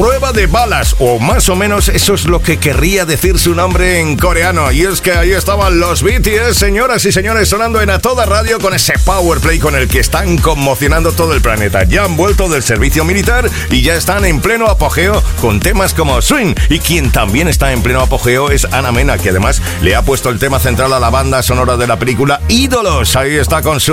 prueba de balas, o más o menos eso es lo que querría decir su nombre en coreano. Y es que ahí estaban los BTS, señoras y señores, sonando en A Toda Radio con ese powerplay con el que están conmocionando todo el planeta. Ya han vuelto del servicio militar y ya están en pleno apogeo con temas como Swing. Y quien también está en pleno apogeo es Ana Mena, que además le ha puesto el tema central a la banda sonora de la película Ídolos. Ahí está con su